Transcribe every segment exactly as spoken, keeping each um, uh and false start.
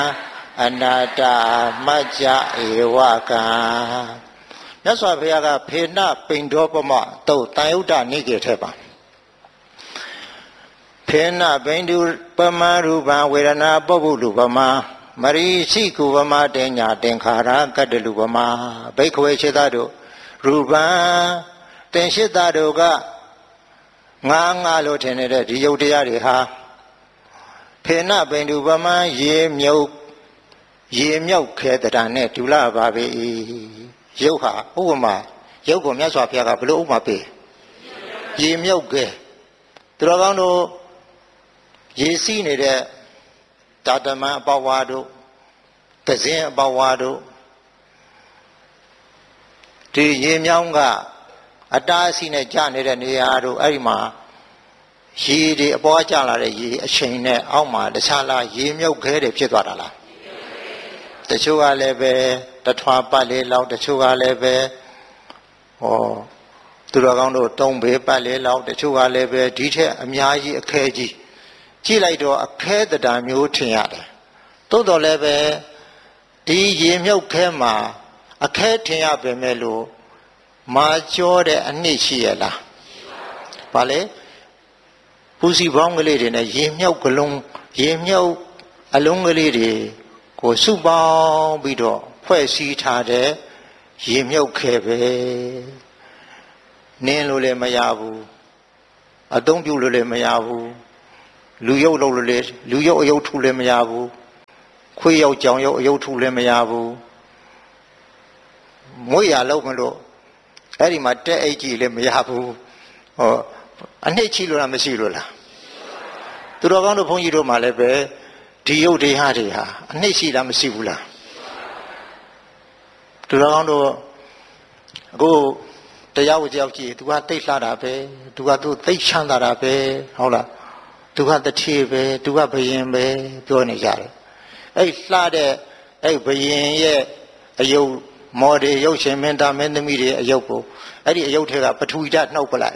အနာတ္တမัจจဧဝကံမြတ်စွာဘုရားကဖေနပိန္ဒောပမတုတ်တန်ယုဒ္ဓနိကေထဲပါဖေနပိန္ဒုပမရူပံဝေဒနာပုဗ္ဗုလူပမမရိရှိကုပမတေညာသင်္ခါရကတ္တလူပမဘိက္ခဝေခြေသားတို့ရူပံတင်ရှိသားတို့ကငါးငါလို့ထင်နေတဲ့ဒီယုတ်တရားတွေဟာဖေနပိန္ဒုပမရေမြုပ်ရေမြောက်ခဲတရနဲ့ဒုလပါပဲရုပ်ဟာဥပမာရုပ်ကိုမြတ်စွာဘုရားကဘယ်လိုဥပမာပေးရေမြောက်ခဲသူတော်ကောင်းတို့ရေစီးနေတဲ့တာတမန်အပဝါတို့ကစင်းအပဝါတို့ဒီရေမြောင်းကအတားအဆီးနဲ့ကျနေတဲ့နေရာတို့အဲ့ဒီမှာရေတွေအပေါ်ကျလာတဲ့ရေအချိန်နဲ့အောက်မှာတခြားလားရေမြုပ်ခဲတွေဖြစ်သွားတာလားတချို့ကလည်းပဲတထွာပတ်လေးလောက်တချို့ကလည်းပဲဟောသူတော်ကောင်းတို့တုံးဘေးပတ်လေးလောက်တချို့ကလည်းပဲဒီထက်အများကြီးအခဲကြီးကြည့်လိုက်တော့အခဲတတာမျိုးထင်ရတယ်သို့တော်လည်းပဲဒီရေမြုပ်ခဲမှာအခဲထင်ရပေမဲ့လို့မာကျော်တဲ့အနှစ်ရှိရလားဘာလဲပူစီပေါင်းကလေးတွေနဲ့ရေမြုပ်ကလုံးရေမြုပ်အလုံးကလေးတွေကိုစုပေါင်းပြီးတော့ဖွဲ့စည်းထားတဲ့ရေမြုပ်ခဲပဲနင်းလို့လည်းမရဘူးအသုံးပြုလို့လည်းမရဘူးလူရုပ်လုပ်လို့လည်းလူရုပ်အယုတ်ထုလည်းမရဘူးခွေးရုပ်ကြောင်ရုပ်အယုတ်ထုလည်းမရဘူးမွေးရလုံးမလို့အဲ့ဒီမှာတက်အိတ်ကြီးလည်းမရဘူးဟောအနှစ်ချီလို့လားမရှိလို့လားသူတော်ကောင်းတို့ဘုန်းကြီးတို့မှလည်းပဲဒီယုတ်ဒေဟတွေဟာအနှစ်ရှိလားမရှိဘူးလားသူတော်ကောင်းတို့အခုတရားဝကြောက်ကြည့်သူကတိတ်လှတာပဲသူကသူသိချမ်းသာတာပဲဟုတ်လားသူကတထေပဲသူကဘယင်ပဲပြောနေကြတယ်အဲ့လှတဲ့အဲ့ဘယင်ရဲ့အယုတ်မော်ဒေရုပ်ရှင်မင်းသားမင်းသမီးတွေအယုတ်ကိုအဲ့ဒီအယုတ်ထဲကပထဝီဓာတ်နှုတ်ပလိုက်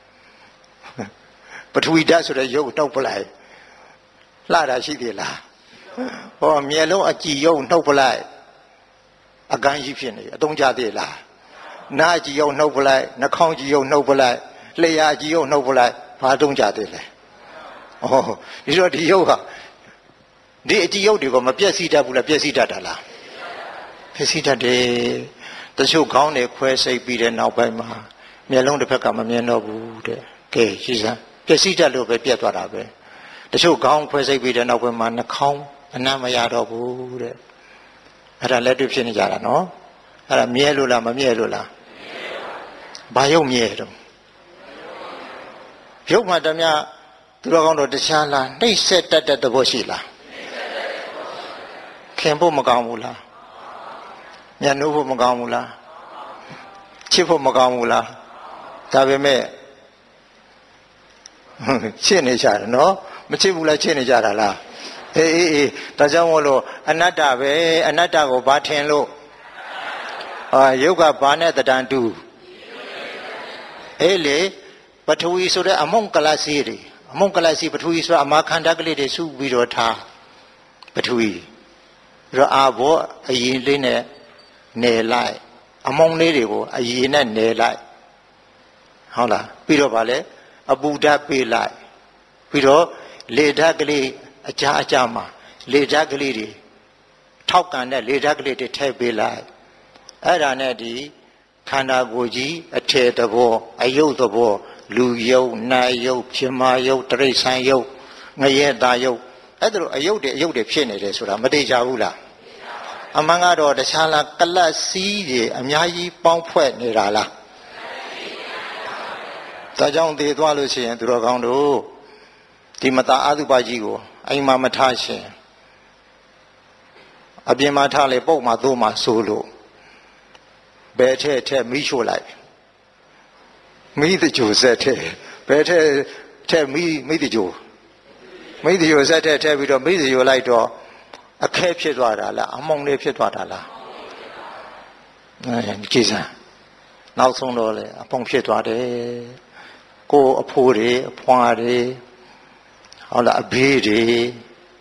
ပထဝီဓာတ်ဆိုတဲ့ရုပ်နှုတ်ပလိုက်လှတာရှိသေးလားဟောမျက်လုံးအကြည်ရုပ်နှုတ်ပလိုက်အကန်းကြီးဖြစ်နေအတုံးကြသေးလားနားကြည်ရုပ်နှုတ်ပလိုက်နှာခေါင်းကြည်ရုပ်နှုတ်ပလိုက်လျှာကြည်ရုပ်နှုတ်ပလိုက်ဘာတုံးကြသေးလဲဩဒီတော့ဒီရုပ်ဟာဒီအကြည်ရုပ်တွေကမပြည့်စည်တတ်ဘူးလားပြည့်စည်တတ်တာလားပြည့်စည်တတ်တယ်တချို့ခေါင်းတွေခွဲစိတ်ပြီးတဲ့နောက်ပိုင်းမှာမျက်လုံးတစ်ဖက်ကမမြင်တော့ဘူးတဲ့ကဲရှိစမ်းပြည့်စည်တတ်လို့ပဲပြတ်သွားတာပဲတချို့ခေါင်းခွဲစိတ်ပြီးတဲ့နောက်ပိုင်းမှာနှာခေါင်းအနံ့မရတော့ဘူးတဲ့အဲ့ဒါလက်တွေ့ဖြစ်နေကြတာနော်အဲ့ဒါမြဲလို့လားမမြဲလို့လားဘာရုပ်မြဲတော့ရုပ်မှတည်းများသူတော်ကောင်းတို့တခြားလားနှိမ့်ဆက်တတ်တဲ့သဘောရှိလားခင်ဖို့မကောင်းဘူးလားညှိုးဖို့မကောင်းဘူးလားချစ်ဖို့မကောင်းဘူးလားဒါပေမဲ့ချစ်နေကြတယ်နော်မချစ်ဘူးလားချစ်နေကြတာလားအေးအေးအေးဒါကြောင့်မို့လို့အနတ္တပဲအနတ္တကိုဘာထင်လို့အာယုတ်ကဘာနဲ့တဏ္ဍတူအေးလေပထဝီဆိုတဲ့အမုံကလစီတွေအမုံကလစီပထဝီဆိုအမာခန္ဓာကလေးတွေစုပြီးတော့ထားပထဝီပြီးတော့အာဘောအရင်လေးနဲ့နယ်လိုက်အမုံလေးတွေကိုအရင်နဲ့နယ်လိုက်ဟုတ်လားပြီးတော့ဗာလဲအပူဓာတ်ပေးလိုက်ပြီးတော့လေဓာတ်ကလေးအကြာအကြာမှာလေဓာတ်ကလေးတွေထောက်ကန်တဲ့လေဓာတ်ကလေးတွေထည့်ပေးလိုက်အဲ့ဒါနဲ့ဒီခန္ဓာကိုယ်ကြီးအထေသဘောအယုတ်သဘောလူယုတ်နာယုတ်ဖြစ်မာယုတ်တရိษံယုတ်ငရဲတာယုတ်အဲ့ဒါလိုအယုတ်တွေအယုတ်တွေဖြစ်နေတယ်ဆိုတာမသိကြဘူးလားအမှန်ကတော့တခြားလားကလတ်စီးတွေအများကြီးပေါင်းဖွဲ့နေတာလားဒါကြောင့်တည်သွားလို့ရှိရင်သူတော်ကောင်းတို့ဒီမတာအသုဘကြီးကိုအိမ်မှာမထားရှင်အပြင်မှာထားလေပုတ်မှာသို့မှာဆိုလို့ဘယ်ထဲထဲမီးရှို့လိုက်မီးတကြိုဆက်ထဲဘယ်ထဲထဲမီးမီးတကြိုမီးတကြိုဆက်ထဲထဲပြီးတော့မီးတကြိုလိုက်တော့အခဲဖြစ်သွားတာလားအမုံလေးဖြစ်သွားတာလားအဲကြည်စမ်းနောက်ဆုံးတော့လေအပုံဖြစ်သွားတယ်ကိုအဖိုးတွေအဖွားတွေဟုတ်လားအဘေးတွေ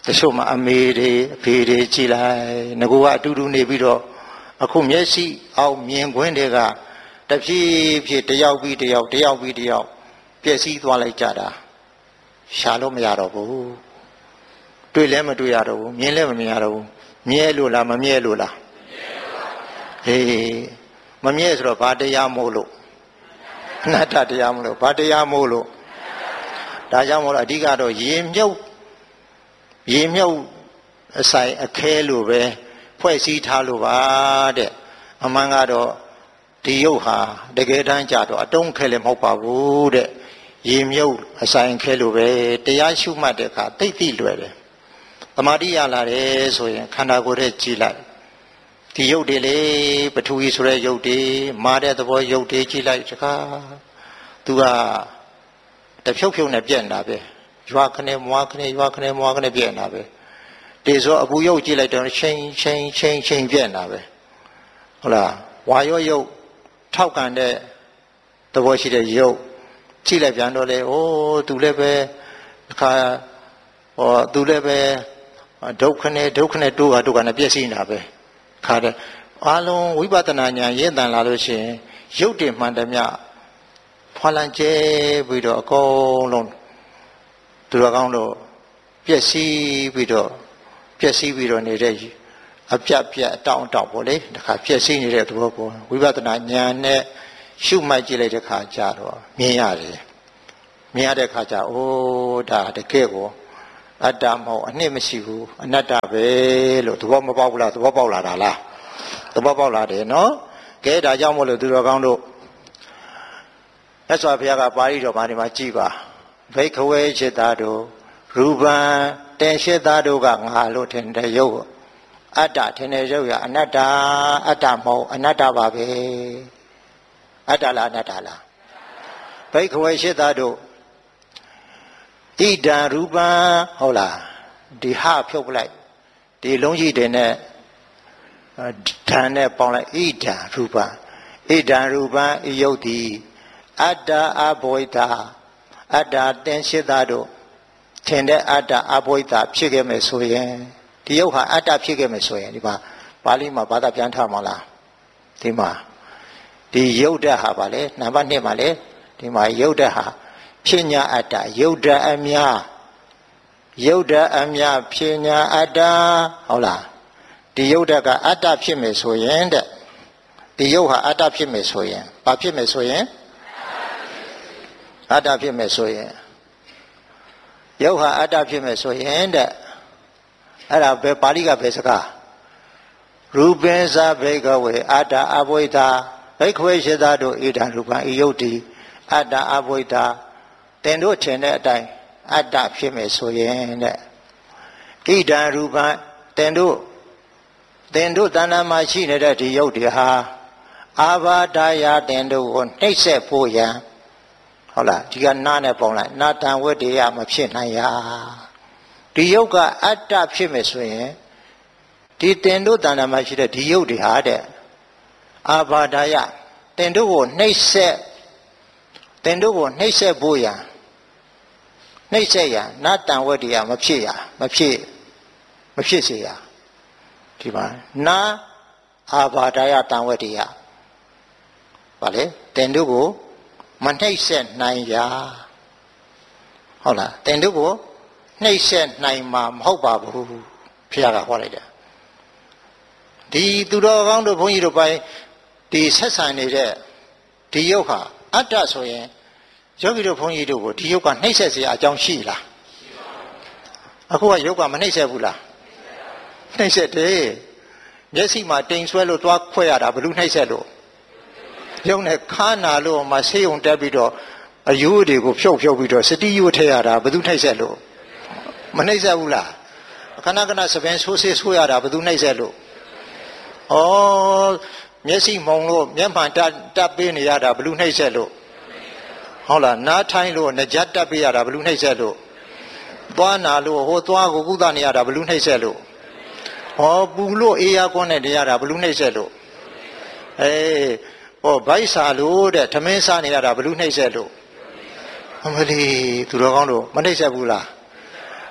တချို့မှာအမေတွေအဖေတွေကြည်လိုက်ငကူကအတူတူနေပြီးတော့အခုမျက်စိအောက်မြင်ကွင်းတွေကတဖြည်းဖြည်းတယောက်ပြီးတယောက်တယောက်ပြီးတယောက်ပြည့်စည်သွားလိုက်ကြတာရှာလို့မရတော့ဘူးတွေ့လည်းမတွေ့ရတော့ဘူးမြင်လည်းမမြင်ရတော့ဘူးမြဲလို့လားမမြဲလို့လားဟေးမမြဲဆိုတော့ဘာတရားမို့လို့အနတ္တတရားမို့လို့ဘာတရားမို့လို့ဒါကြောင့်မို့လို့အဓိကတော့ရေမြုပ်ရေမြုပ်အဆိုင်အခဲလို့ပဲဖွဲ့စည်းထားလို့ပါတဲ့အမှန်ကတော့ဒီရုပ်ဟာတကယ်တမ်းကြတော့အတုံးခဲလည်းမဟုတ်ပါဘူးတဲ့ရေမြုပ်အဆိုင်ခဲလို့ပဲတရားရှုမှတ်တဲ့အခါသိသိလွယ်တယ်သမာဓိရလာတယ်ဆိုရင်ခန္ဓာကိုယ်ရဲ့ကြည်လိုက်ဒီရုပ်တွေလေပထဝီဆိုတဲ့ရုပ်တွေမာတဲ့သဘောရုပ်တွေကြည်လိုက်တခါသူကတဖြုတ်ဖြုတ်နဲ့ပြက်နေတာပဲရွာခနဲ့မွားခနဲ့ရွာခနဲ့မွားခနဲ့ပြက်နေတာပဲဒီဆိုအပူရုပ်ကြည့်လိုက်တော့ချင်းချင်းချင်းချင်းပြက်နေတာပဲဟုတ်လားဝါရောရုပ်ထောက်ကန်တဲ့သဘောရှိတဲ့ရုပ်ကြည့်လိုက်ပြန်တော့လေအိုးသူလည်းပဲအခါဟောသူလည်းပဲဒုက္ခနဲ့ဒုက္ခနဲ့တိုးတာတို့ကလည်းပြည့်စည်နေတာပဲခါတဲ့အားလုံးဝိပဿနာဉာဏ်ရင့်တန်လာလို့ရှိရင်ရုပ်တည်မှန်တယ်မြဖွာလန်ကျဲပြီးတော့အကုန်လုံးသူတော်ကောင်းတို့ပြည့်စည်ပြီးတော့ပြည့်စည်ပြီးတော့နေတဲ့အပြတ်ပြတ်အတောင့်အတောင့်ပေါ့လေတခါပြည့်စည်နေတဲ့သဘောပေါ်ဝိပဿနာဉာဏ်နဲ့ရှုမှတ်ကြည့်လိုက်တဲ့ခါကျတော့မြင်ရတယ်မြင်ရတဲ့ခါကျအိုးဒါတကယ်ကိုအတ္တမဟုတ်အနှစ်မရှိဘူးအနတ္တပဲလို့သဘောမပေါက်ဘူးလားသဘောပေါက်လာတာလားသဘောပေါက်လာတယ်နော်ကဲဒါကြောင့်မို့လို့သူတော်ကောင်းတို့မြတ်စွာဘုရားကပါဠိတော်ဘာဒီမှာကြည်ပါဘိက္ခဝေจิตာတို့ရူပံတင်ရှိသားတို့ကငါလို့ထင်တဲ့ရုပ်အတ္တထင်တဲ့ရုပ်ရအနတ္တအတ္တမဟုတ်အနတ္တပါပဲအတ္တလားအနတ္တလားဘိက္ခဝေจิตာတို့ဣဒံရူပံဟုတ်လားဒီဟဖြုတ်ပလိုက်ဒီလုံးကြီးတွေနဲ့ဓာန်နဲ့ပေါင်းလိုက်ဣဒံရူပံဣဒံရူပံဤယုတ်တိအတ္တအဘဝိတာအတ္တတင်ရှိသားတို့ထင်တဲ့အတ္တအဘဝိတာဖြစ်ခဲ့မယ်ဆိုရင်ဒီယုတ်ဟာအတ္တဖြစ်ခဲ့မယ်ဆိုရင်ဒီမှာပါဠိမှာဘာသာပြန်ထားမှာလားဒီမှာဒီယုတ်တဲ့ဟာပါလေနံပါတ်နှစ်မှာလေဒီမှာယုတ်တဲ့ဟာဖြစ်ညာအတ္တယုတ်တအမြယုတ်တအမြဖြစ်ညာအတ္တဟုတ်လားဒီယုတ်တကအတ္တဖြစ်မယ်ဆိုရင်တဲ့ဒီယုတ်ဟာအတ္တဖြစ်မယ်ဆိုရင်ဘာဖြစ်မယ်ဆိုရင်အတ္တဖြစ်မယ်ဆိုရင်ယုတ်ဟာအတ္တဖြစ်မယ်ဆိုရင်တဲ့အဲ့ဒါဘယ်ပါဠိကဘယ်စကားရူပင်္စဘိကဝေအတ္တအဘဝိတာဘိက္ခဝေရှိသားတို့ဣဒံရူပံဤယုတ်တိအတ္တအဘဝိတာတင်တို့ထင်တဲ့အတိုင်းအတ္တဖြစ်မယ်ဆိုရင်တဲ့ဣဒံရူပံတင်တို့တင်တို့တဏ္ဍာမှာရှိနေတဲ့ဒီယုတ်တွေဟာအာဘာဒာယတင်တို့ကိုနှိမ့်ဆက်ဖို့ရန်ဟုတ်လားဒီကနားနဲ့ပေါင်းလိုက်နာတံဝတ္တရားမဖြစ်နိုင်ရဒီယုတ်ကအတ္တဖြစ်မယ်ဆိုရင်ဒီတင်တို့တဏ္ဍာမှာရှိတဲ့ဒီယုတ်တွေဟာတဲ့အာဘာဒာယတင်တို့ကိုနှိမ့်ဆက်တင်တို့ကိုနှိမ့်ဆက်ဖို့ရန်နှိမ့်ဆက်ရန်နာတံဝတ္တရားမဖြစ်ရမဖြစ်မဖြစ်စေရဒီမှာနာအာဘာဒာယတံဝတ္တရားဗါလေတင်တို့ကိုမနှိမ့်ဆက်နိုင်ရဟုတ်လားတင်တို့ကိုနှိမ့်ဆက်နိုင်မှာမဟုတ်ပါဘူးဘုရားကဟောလိုက်တယ်ဒီသူတော်ကောင်းတို့ဘုန်းကြီးတို့ပိုင်းဒီဆက်ဆံနေတဲ့ဒီယုတ်ဟာအတ္တဆိုရင်ယောဂီတို့ဘုန်းကြီးတို့ကိုဒီယုတ်ကနှိမ့်ဆက်เสียအကြောင်းရှိလားအခုကယုတ်ကမနှိမ့်ဆက်ဘူးလားနှိမ့်ဆက်တယ်မျက်စိမှာတိမ်ဆွဲလို့သွားခွဲရတာဘယ်လိုနှိမ့်ဆက်လို့ရုံနဲ့ခါနာလို့မှဆေးုံတက်ပြီးတော့အယိုးတွေကိုဖြုတ်ဖြုတ်ပြီးတော့စတိယိုထည့်ရတာဘယ်သူနှိမ့်ဆက်လို့မနှိမ့်ဆက်ဘူးလားခဏခဏစပင်ဆိုးဆေးဆိုးရတာဘယ်သူနှိမ့်ဆက်လို့ဩမျက်စိမုံလို့မျက်မှန်တက်တက်ပေးနေရတာဘယ်သူနှိမ့်ဆက်လို့ဟုတ်လားနားထိုင်းလို့နှကြက်တက်ပေးရတာဘယ်သူနှိမ့်ဆက်လို့သွားနာလို့ဟိုသွားကိုကုသနေရတာဘယ်သူနှိမ့်ဆက်လို့ဟောပူလို့အေးရကွန်းနဲ့နေရတာဘယ်သူနှိမ့်ဆက်လို့အေးဟောဗိုက်စာလို့တဲ့ထမင်းစားနေရတာဘယ်သူနှိမ့်ဆက်လို့အမလီသူတော်ကောင်းတို့မနှိမ့်ဆက်ဘူးလား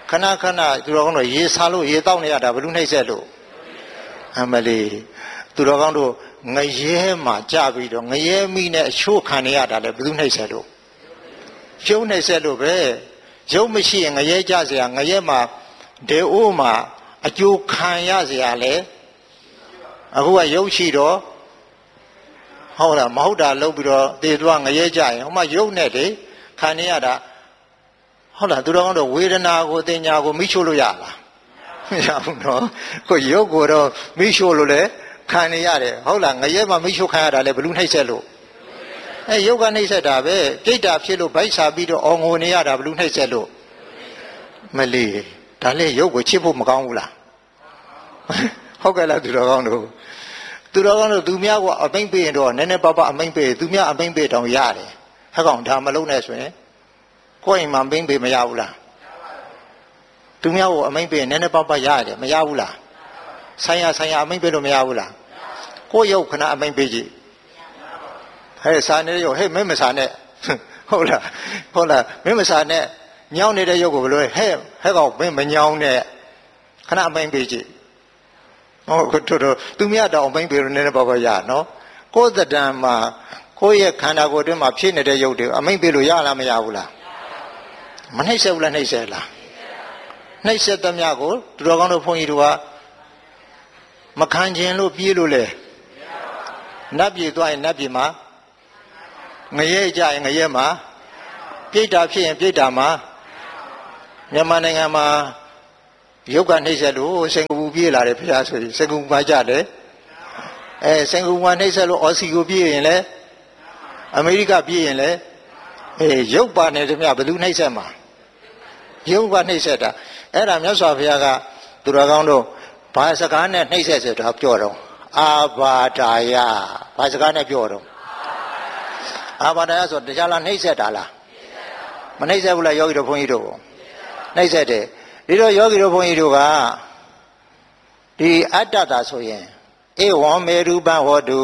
ခဏခဏသူတော်ကောင်းတို့ရေစားလို့ရေတောက်နေရတာဘယ်လိုနှိမ့်ဆက်လို့အမလီသူတော်ကောင်းတို့ငရဲမှာကြပြီးတော့ငရဲမိနဲ့အချို့ခံနေရတာလေဘယ်သူနှိမ့်ဆက်လို့ရုပ်နှိမ့်ဆက်လို့ပဲရုပ်မရှိရင်ငရဲကြเสียငရဲမှာဒေအိုးမှာအကျိုးခံရเสียလေအခုကရုပ်ရှိတော့ဟုတ်လားမဟုတ်တာလုပ်ပြီးတော့တေသွားငရဲကြရင်ဟိုမှာရုပ်နဲ့လေခံနေရတာဟုတ်လားသူတော်ကောင်းတို့ဝေဒနာကိုတင်ညာကိုမိချို့လို့ရလားမရဘူးနော်ကိုရုပ်ကိုတော့မိချို့လို့လေခံနေရတယ်ဟုတ်လားငရဲမှာမိချို့ခံရတာလေဘလူးနှိမ့်ဆက်လို့အဲရုပ်ကနှိမ့်ဆက်တာပဲပြိတ္တာဖြစ်လို့ဗိုက်စာပြီးတော့အော်ငိုနေရတာဘလူးနှိမ့်ဆက်လို့မလီဒါလေရုပ်ကိုချစ်ဖို့မကောင်းဘူးလားဟုတ်ကဲ့လားသူတော်ကောင်းတို့သူတော်ကောင်းတို့သူများကအမိန့်ပေးရင်တော့နည်းနည်းပါးပါးအမိန့်ပေးသူများအမိန့်ပေးတောင်ရတယ်ဟဲ့ကောင်ဒါမလုံးနဲ့ဆိုရင်ကိုယ့်အိမ်မှာအမိန့်ပေးမရဘူးလားသူများကိုအမိန့်ပေးရင်နည်းနည်းပါးပါးရတယ်မရဘူးလားဆိုင်ရဆိုင်ရအမိန့်ပေးလို့မရဘူးလားကိုယ့်ရုပ်ခဏအမိန့်ပေးကြည့်ဟဲ့စာနေရုပ်ဟဲ့မင်းမစာနဲ့ဟုတ်လားဟုတ်လားမင်းမစာနဲ့ညောင်းနေတဲ့ရုပ်ကိုဘယ်လိုလဲဟဲ့ဟဲ့ကောင်မင်းမညောင်းနဲ့ခဏအမိန့်ပေးကြည့်ဟုတ်တို့တို့သူများတောင်အမိန့်ပေးလို့နည်းနည်းပါးပါးရနော်ကိုယ်တဏ္ဍာမှာကိုယ့်ရဲ့ခန္ဓာကိုယ်အတွင်းမှာဖြစ်နေတဲ့ရုပ်တွေအမိန့်ပေးလို့ရလားမရဘူးလားမနှိမ့်ဆက်ဘူးလားနှိမ့်ဆက်လားနှိမ့်ဆက်သမျှကိုသူတော်ကောင်းတို့ဘုန်းကြီးတို့ကမခံခြင်းလို့ပြေးလို့လေနတ်ပြည်သွားရင်နတ်ပြည်မှာငရဲကြရင်ငရဲမှာပြိတ္တာဖြစ်ရင်ပြိတ္တာမှာမြန်မာနိုင်ငံမှာရုပ်ကနှိမ့်ဆက်လို့စင်ကာပူပြေးလာတယ်ဖျားဆိုရင်စင်ကာပူမှာကြတယ်အဲစင်ကာပူမှာနှိမ့်ဆက်လို့အော်စီကိုပြေးရင်လေအမေရိကပြေးရင်လေအေးရုပ်ပါနေတယ်မြဘယ်သူနှိမ့်ဆက်မှာရုပ်ကနှိမ့်ဆက်တာအဲ့ဒါမြတ်စွာဘုရားကသူတော်ကောင်းတို့ဘာစကားနဲ့နှိမ့်ဆက်ဆိုတာပြောတော့အာဘာဒါယဘာစကားနဲ့ပြောတော့အာဘာဒါယဆိုတရားလားနှိမ့်ဆက်တာလားမနှိမ့်ဆက်ဘူးလားယောဂီတို့ဘုန်းကြီးတို့နှိမ့်ဆက်တယ်ဒီတော့ယောဂီတို့ဘုန်းကြီးတို့ကဒီအတ္တတာဆိုရင်ဧဝံမေရူပံဟောတု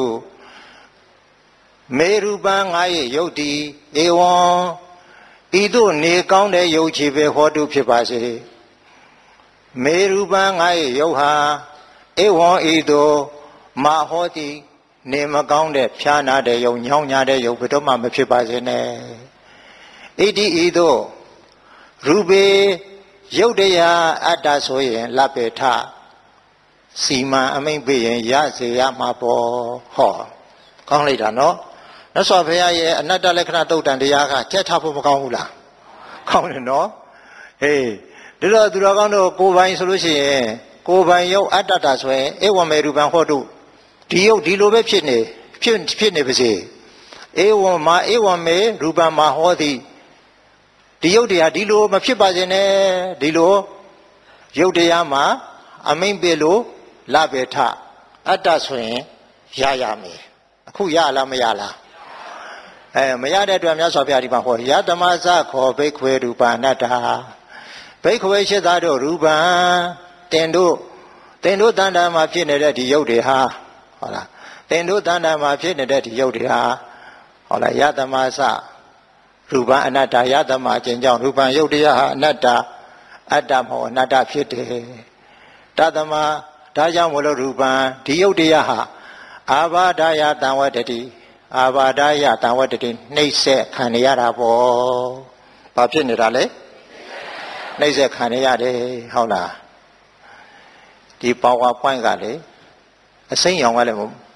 မေရူပံငါရဲ့ယုတ်တိဧဝံဤသို့နေကောင်းတဲ့ယုတ်ချေပဲဟောတုဖြစ်ပါစေမေရူပံငါရဲ့ယုတ်ဟာဧဝံဤသို့မဟောတိနေမကောင်းတဲ့ဖြာနာတဲ့ယုတ်ညောင်းညာတဲ့ယုတ်ဘယ်တော့မှမဖြစ်ပါစေနဲ့ဣတိဤသို့ရူပေယုတ်တရားအတ္တဆိုရင်လပေထစီမံအမိန့်ပေးရင်ရစေရမှာပေါ့ဟောကောင်းလိုက်တာနော်မြတ်စွာဘုရားရဲ့အနတ္တလက္ခဏာသုတ်တန်တရားကထက်ထားဖို့မကောင်းဘူးလားကောင်းတယ်နော်ဟေးဒီတော့သူတော်ကောင်းတို့ကိုယ်ပိုင်ဆိုလို့ရှိရင်ကိုယ်ပိုင်ယုတ်အတ္တတာဆိုရင်ဧဝံမေရူပံဟောတုဒီယုတ်ဒီလိုပဲဖြစ်နေဖြစ်ဖြစ်နေပါစေဧဝံမာဧဝံမေရူပံမာဟောတိဒီယုတ်တရားဒီလိုမဖြစ်ပါစေနဲ့ဒီလိုယုတ်တရားမှာအမိန့်ပေးလို့လပေထအတ္တဆိုရင်ရရမယ်အခုရလားမရလားအဲမရတဲ့အတွက်မြတ်စွာဘုရားဒီမှာဟောယတမဇခောဘိက္ခွေရူပအနတ္တဘိက္ခွေရှိသားတို့ရူပံတင်တို့တင်တို့တဏ္ဍာမှာဖြစ်နေတဲ့ဒီယုတ်တွေဟာဟုတ်လားတင်တို့တဏ္ဍာမှာဖြစ်နေတဲ့ဒီယုတ်တွေဟာဟုတ်လားယတမဇရူပံအနတ္တယတမအကျင့်ကြောင့်ရူပံယုတ်တရားဟာအနတ္တအတ္တမဟုတ်အနတ္တဖြစ်တယ်တသမဒါကြောင့်မလို့ရူပံဒီယုတ်တရားဟာအာဘာဒယတံဝတ္တိအာဘာဒယတံဝတ္တိနှိမ့်ဆက်ခံရတာပေါ့ဘာဖြစ်နေတာလဲနှိမ့်ဆက်ခံရတယ်ဟုတ်လားဒီ PowerPoint ကလေအစိမ်းရောင်ကလည်း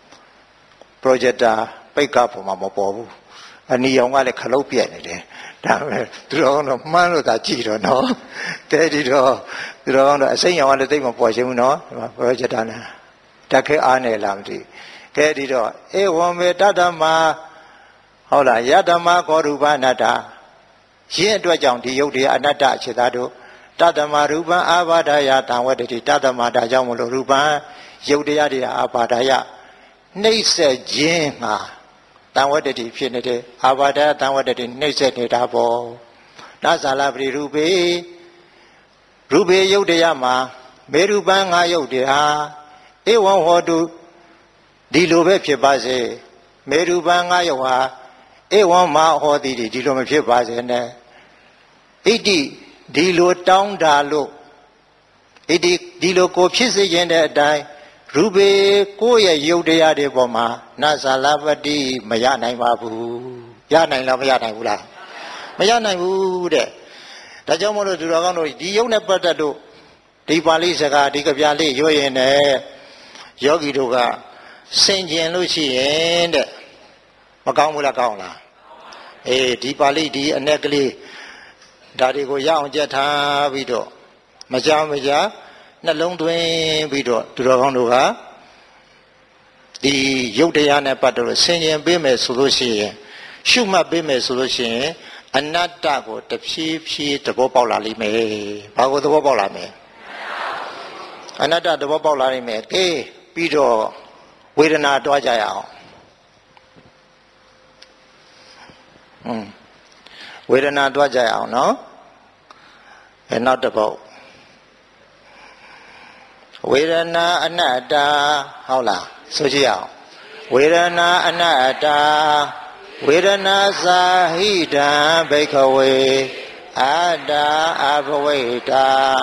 projector ပိတ်ကပုံမှာမပေါ်ဘူးအနီရောင်ကလည်းခလုတ်ပြက်နေတယ်ဒါပဲသူတော်ကတော့မှန်းလို့သာကြည့်တော့နော်တဲ့ဒီတော့သူတော်ကတော့အစိမ်းရောင်ကလည်းသိမပေါ်ရှင်ဘူးနော်ဒီမှာ projector နဲ့တက်ခဲအားနေလားမသိကဲဒီတော့ဧဝံမေတ္တမဟုတ်လားယတမကောရူပအနတ္တရင်းအတွက်ကြောင့်ဒီယုတ်တရားအနတ္တအခြေသားတို့တတ္တမရူပံအာဘာဒယတံဝတ္တိတတ္တမဒါကြောင့်မလို့ရူပံယုတ်တရားတွေအာဘာဒယနှိမ့်ဆက်ခြင်းဟာတံဝတ္တိဖြစ်နေတဲ့အာဘာဒတံဝတ္တိနှိမ့်ဆက်နေတာပေါ့ဒါဇာလပရိရူပေရူပေယုတ်တရားမှာမေရူပံငါယုတ်တရားဧဝံဟောတုဒီလိုပဲဖြစ်ပါစေမေရူပံငါယုတ်ဟာဧဝံမဟောတိဒီလိုမဖြစ်ပါစေနဲ့ဣတိဒီလိုတောင်းတာလို့ဒီဒီလိုကိုဖြစ်စေခြင်းတဲ့အတိုင်းရူပေကိုယ့်ရဲ့ယုတ်တရားတွေပေါ်မှာနာဇာလပတိမရနိုင်ပါဘူးရနိုင်လားမရနိုင်ဘူးလားမရနိုင်ဘူးတဲ့ဒါကြောင့်မို့လို့သူတော်ကောင်းတို့ဒီယုတ်နဲ့ပတ်သက်လို့ဒီပါဠိစကားဒီကဗျာလေးရွရင်နဲ့ယောဂီတို့ကဆင်ကျင်လို့ရှိရင်တဲ့မကောင်းဘူးလားကောင်းလားအေးဒီပါဠိဒီအ내ကလေးဒါတွေကိုရအောင်ကြက်ထားပြီးတော့မကြောက်မကြနှလုံးသွင်းပြီးတော့သူတော်ကောင်းတို့ကဒီယုတ်တရားနဲ့ပတ်သက်လို့ဆင်ခြင်ပေးမယ်ဆိုလို့ရှိရင်ရှုမှတ်ပေးမယ်ဆိုလို့ရှိရင်အနတ္တကိုတဖြည်းဖြည်းသဘောပေါက်လာလိမ့်မယ်။ဘာကိုသဘောပေါက်လာမလဲ။အနတ္တသဘောပေါက်လာလိမ့်မယ်။ကဲပြီးတော့ဝေဒနာတွားကြရအောင်။ဟွန်းဝေဒနာတွားကြရအောင်နော်။အဲနောက်တစ်ပုဒ်ဝေဒနာအနတ္တဟုတ်လားဆိုကြည့်အောင်ဝေဒနာအနတ္တဝေဒနာသာဟိတံဘိက္ခဝေအတ္တအဘဝိတာ